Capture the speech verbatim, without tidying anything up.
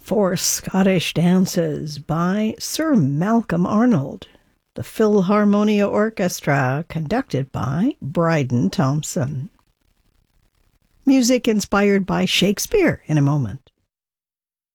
Four Scottish Dances by Sir Malcolm Arnold. The Philharmonia Orchestra, conducted by Bryden Thompson. Music inspired by Shakespeare in a moment.